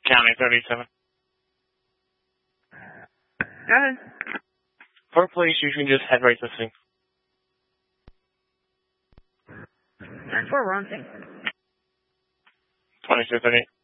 County 37. Go ahead. For police, you can just head right to the scene. 9-4, we're on scene. 2238.